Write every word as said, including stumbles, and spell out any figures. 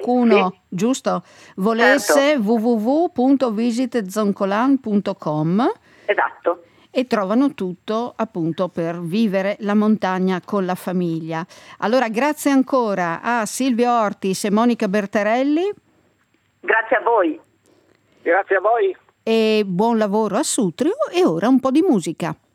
qualcuno, sì. giusto, volesse, Certo. w w w punto visit zoncolan punto com. Esatto. E trovano tutto appunto per vivere la montagna con la famiglia. Allora grazie ancora a Silvia Ortis e Monica Bertarelli. Grazie a voi. Grazie a voi. E buon lavoro a Sutrio, e ora un po' di musica.